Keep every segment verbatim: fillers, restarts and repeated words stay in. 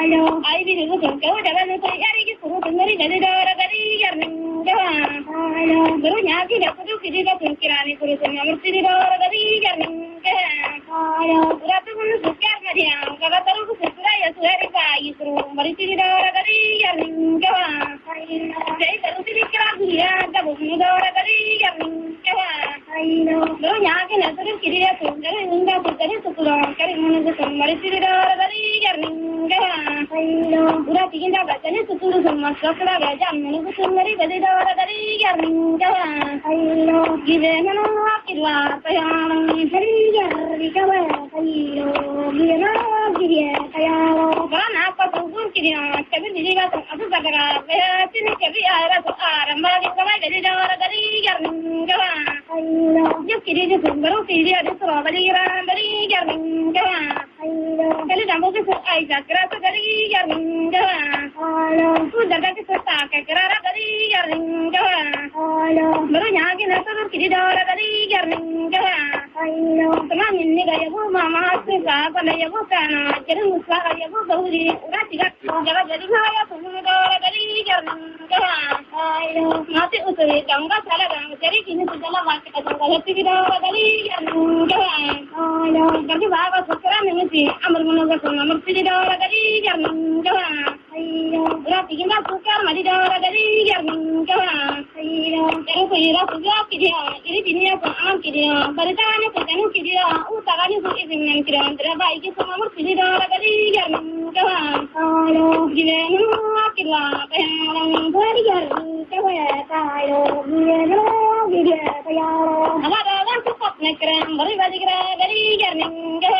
Ai bi nu ko ko da ban ko yari ki kuru tungari gadi da ra gadi yar ninga guru nya ki da kuru ki da tun kirani kuru tun amurti da ra gadi yar ninga pura tu kun sukar mariya kada taru ku sukra ya suari ba yi kuru mari ti da ra gadi yar ninga dai taru ti kira duya da bu nu da ra gadi yar ninga guru nya ki na taru ki da tun kare ninga ku kare sukra kare munu ku mari ti da ra gadi yar ninga pura tikin da bacane sukuru sama sukra ga jam munu ku mari gadi da ra gadi yar ninga give no akilwa tayang hari yar kawa kayo gina giye kayo bana apa tunggu kiriya tabi diga to asu daga ya tini kabi ara to aramba di kama gadi da ra gadi yar ninga yo kiri de sungaro kiri ade so gadi ra gadi yar ninga kali dambo ke ai jakra to gadi yar ninga tu daga ke ta ke kra ra gadi yar ninga mero nya ke na to kiri da ra gadi yar ninga tama minni ga yabu mama se ga bala yabu kana kere musla ga yabu gauri ura tiga ga gadi na ya tu da ra gadi yar ninga mate utore ganga sala ganga jari kini sujala market ka ganga heti da ra gadi yar ninga gadi baba sukra ningi amar mono ga so amar ti da ra gadi yar ninga ura tiga na sukar mari da ra gadi yar ninga kere ko ira suja kidia iri binia ko am kidia baritane ko tanu kidia u tagani ko izin nan kidia andra bai ki so amar ti da ra gadi yar ninga gile no akila payang bari yar kawa tayo gile no gile tayo ala da tu kop nekran bari bari gra gadi yar ninga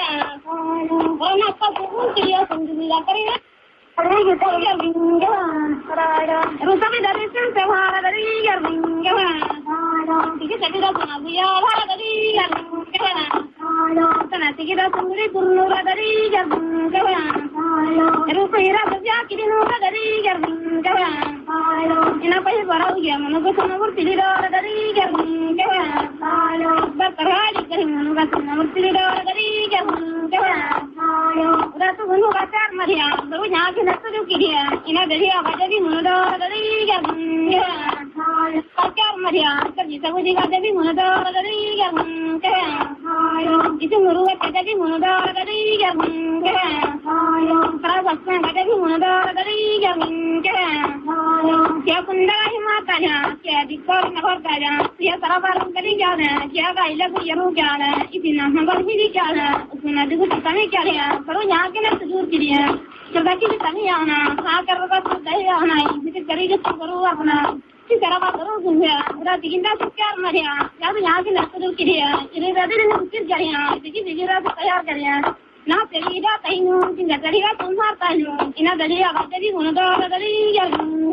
ona pa ko kidia sundula kare Aray kita yar ninga arada rusabe dari sen sewara dari yar ninga Tiki tiki da sana buya hara dari yar ninga Sana tiki da sungri kurura dari yar ninga Rusa ira sabya kiri nura dari yar ninga Ina pai barau ya manu ko sana bur tili da dari yar ninga Barkarali kari manu ko sana bur tili da dari yar ninga Udah tu manu kasar mariya baru nyaki nasu kiriya ina dari apa jadi manu da dari yar ninga kasar mariya kerja sabu juga jadi manu da dari yar ninga itu muru ka jadi manu da dari yar ninga Terus asma jadi manu da dari yar ninga Kia kunda himatanya kia dikor nakor kaya kia tarabar kali jana kia gaila ku yaru jana itina hambar hidi jana usuna dugu tani kya करो यहाँ के ना सुजूर करिए जब बाकी भी तभी आना हाँ कर रहा तो दही आना इसे करेंगे तो करो अपना किस तरह बात करो सुनिए पूरा दिखना तो क्या मरिया या तो यहाँ के ना सुजूर करिए इन्हें रात दिन किस करिए देखिए देखिए रात तैयार करिए ना तेरी रात आई हूँ कि ना तेरी रात तुम मारता हूँ इन्हें दही आवाज़ दही होने दो दही यार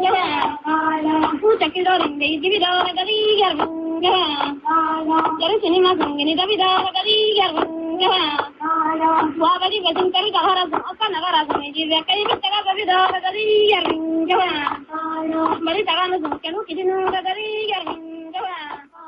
तू चक्की दो रिंगे इसी भी दो दही यार जरूर सिनेमा संगीत दबी दो दही यार Wah, tadi betul kali kalau harus apa nak harus ni jadi kali kita kan tapi dah dari yang jawa. Mari tangan tu kalau kita nak dari yang jawa.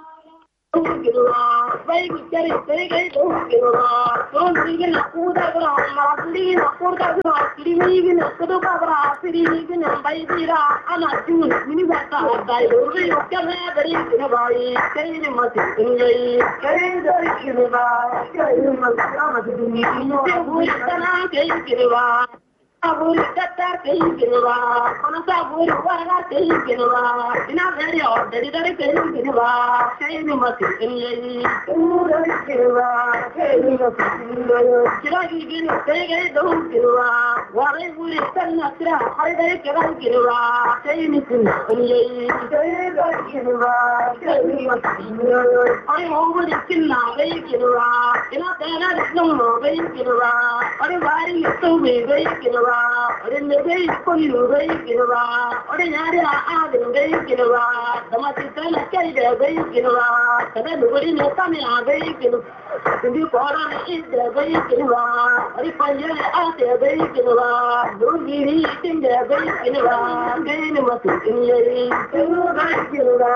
Baik cari cari cari tu kira. Kalau ni nak kuda kira, mati nak kuda kira. Ini ni nak kuda kira. Ini ni nak baik kira. Anak tu ini baca baca. Orang yang kena dari kena baik. Kali ni mati ini. Kali dari kena. Kali mati amat ini. Ini bukan kali kira. Abur kata kali kira. Kalau sabur warga kali kira. Ina dari orang dari dari kali kira. Kali ni mati ini. Dari kira. Kali mati ini. Kira ini kali kali dua kira. Warai buri tanah kira. Hari dari kira kira. Kali ni ini. Kali dari kira. Kali mati ini. Hari mau buri kina kali kira. Ina tanah semua kali kira. Hari hari itu kali kira. Orang negeri pun negeri kira, orang nyari ada negeri kira, sama kita nak cari negeri kira, tapi negeri ni kami negeri kira, Hindi koran ida bai kinwa, ari panje ate bai kinwa, dogiri tinda bai kinwa, gain masu kinyai, kinu bai kinwa,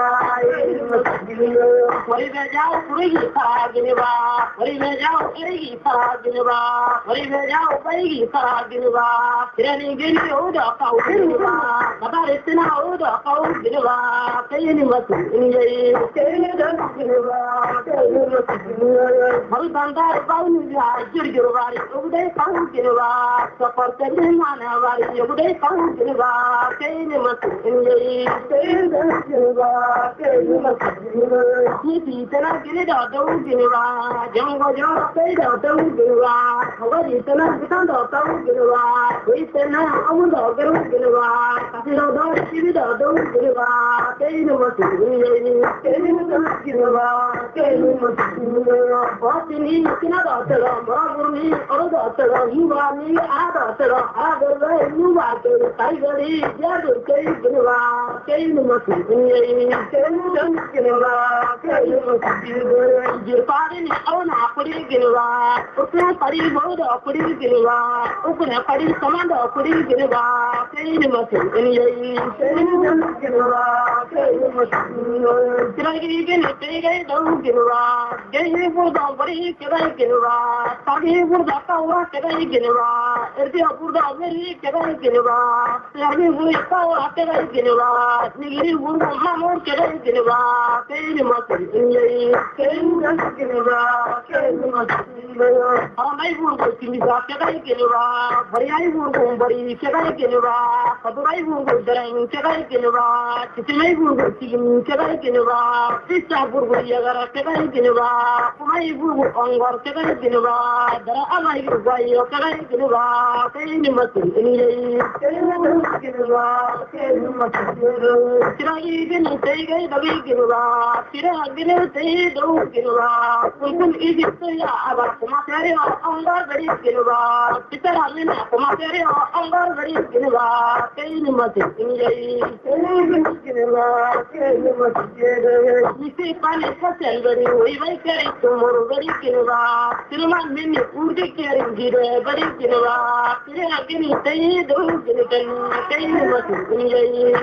masu kinyai. Wari me jao puri pa kinwa, wari me jao eri pa kinwa, wari me jao bai pa kinwa, tirani gini oda kau kinwa, madare tina oda kau kinwa, gain masu kinyai, gain masu kinwa, gain masu kinyai. Hari bandar baun ya jurjur wari uday kau kinwa, seperti mana wari uday kau kinwa, gain masu kinyai, gain masu kinwa, gain masu kinyai. Ni tana gini da dau kinwa, jango jango kai da dau kinwa, hawari tana bitan da dau kinwa, koi tana amu da garu kinwa, kasi da da kiri da dau kinwa, gain masu kinyai, gain masu kinwa, gain masu kinyai. Watini kina da tara, maragurni aro da tara, yuwani ada tara, agarwa yuwa ke kai gari jadu kai kinwa, gain masu kinyai, gain masu kinwa, gain masu kinyai. Jirpari ni auna puri kinwa, ukne pari bodo puri kinwa, ukne pari samanda puri kinwa, gain masu kinyai, gain masu kinwa, gain masu kinyai. Tiragi gini tigai dau kinwa, gain burda pari kirai kinwa, tagi burda kawa kirai kinwa, erdi burda meri kirai kinwa, tagi burda kawa kirai kinwa, nigiri burda mamor kirai kinwa, gain masu kinyai, gain masu kinwa, gain masu kinyai. Arai burda kinwa kirai kinwa, bari burda bari kirai kinwa, kadurai burda dereng kirai kinwa, kisimai burda kin kirai kinwa, sisa burda yagara kirai kinwa, kumai burda ongor kirai kinwa, dara amai burda yo kirai kinwa, gain masu kinyai, gain masu kinwa, gain masu kinyai. Tiragi gini tigai dawi kinwa, tiragi gini tigai dau kinwa, kulkul isi tiga abar kuma tere ongor bari kinwa, pitara mina kuma tere ongor bari kinwa, gain masu kinyai, gain masu kinwa, gain masu kinyai. Isi pani kasel bari oi bai kari tumur bari kinwa, tiruman mini urdi kari gire bari kinwa, tiragi gini tigai dau kinwa, gain masu kinyai,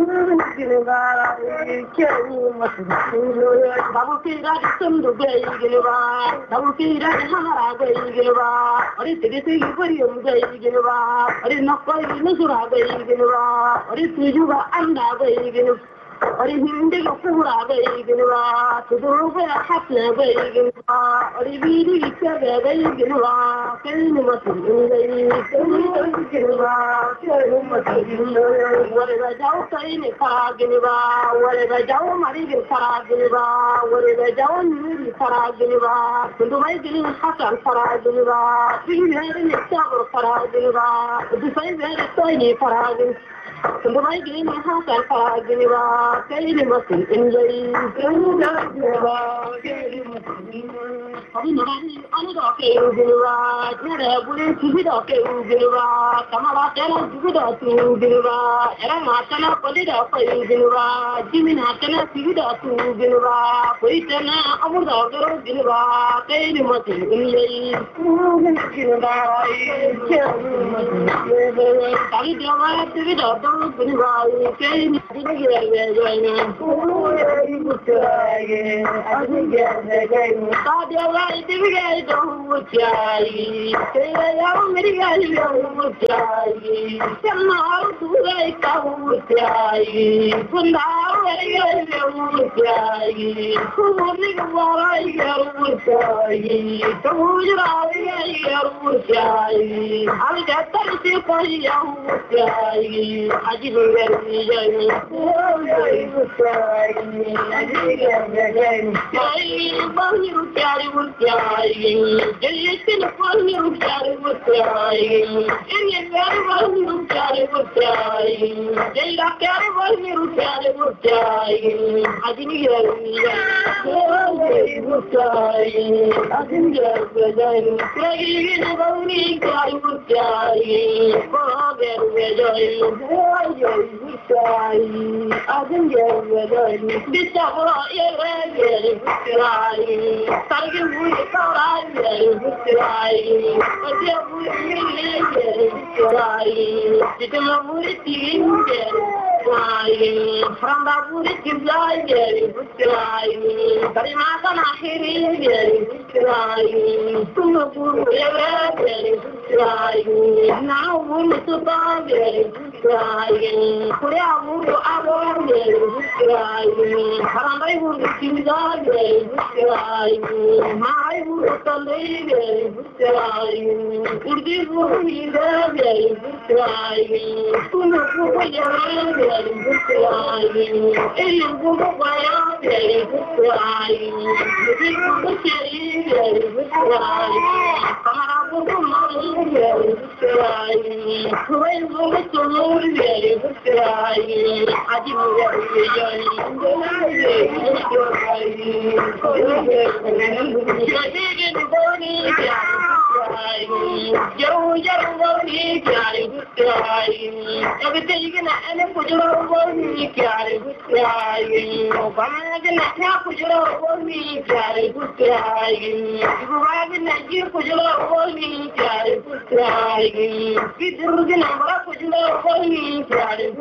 kinwa, gain masu kinyai. Babu kira sundu bai kinwa, babu kira mahara bai kinwa, ari tigi tigi bari um bai kinwa, ari nakkoi nusura bai kinwa, ari tujuga anda bai kinwa. Ari hindi ko pura bai kinwa, tuduru bai hatna bai kinwa, ari bidi kya bai kinwa, gain masu kinyai, gain masu kinwa, gain masu kinyai. Wale ba jau kai ne fara kinwa, wale ba jau mari gin fara kinwa, wale ba jau nuri fara kinwa, tundu bai gin hasan fara kinwa, bigi bai ne sabur fara kinwa, dusai bai toi ne fara kinwa. Tundu bai gin hasan fara kinwa, gain masu kinyai, gain masu kinwa, gain masu kinyai. Hari nari anu da ke kinwa, nare bule tubi da ke kinwa, kamala tera tubi da tu kinwa, era matana pali da pai kinwa, jimina tana tubi da tu kinwa, koi tana amur da garo kinwa, gain masu kinyai, gain kinwa, gain masu kinyai. Tali dewa tubi da tu kinwa, gain dini gere gain, koi butai, adi gere gain. Tadewa tubi gere tu butai, kaya yau meri gere tu butai, semau tu gere kau butai, kundau gere gere tu butai, kumuni kuwarai gere butai, kamujurai gere butai, abi jatar si koi yau butai, aji gere gere, gere butai, aji gere gere, koi bangi butai butai, jadi sini bangi butai butai, ini gere bangi butai butai, jadi rakyat bangi butai butai, aji gere gere, gere butai, aji gere gere, lagi ini bangi butai butai, kau gere From the wood to blind, very much on a hearing, now would to buy, crying, put out wood, I won't crying, I would to die, crying, my wood to live, crying, would this would be there, crying, to look over your crying, and you go by crying, the people crying, come out of the money, crying, crying, crying, I didn't everything and put your own me, carry good crying. Obama and put your own me, carry good crying. Driving at you, put your own me, carry good crying. Peter, put your own me, carry